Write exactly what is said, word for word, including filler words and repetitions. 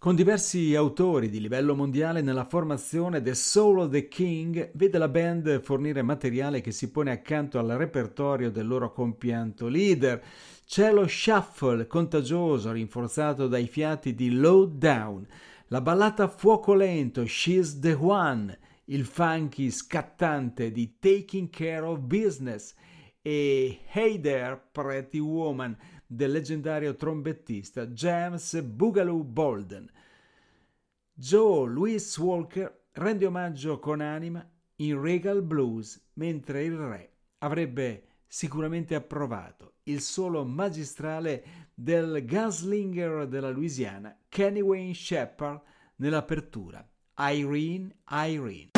Con diversi autori di livello mondiale nella formazione, The Soul of the King vede la band fornire materiale che si pone accanto al repertorio del loro compianto leader. C'è lo shuffle contagioso rinforzato dai fiati di Low Down, la ballata fuoco lento She's the One, il funky scattante di Taking Care of Business e Hey There Pretty Woman del leggendario trombettista James Boogaloo Bolden. Joe Louis Walker rende omaggio con anima in Regal Blues, mentre il re avrebbe sicuramente approvato il solo magistrale del gunslinger della Louisiana Kenny Wayne Shepherd nell'apertura Irene Irene.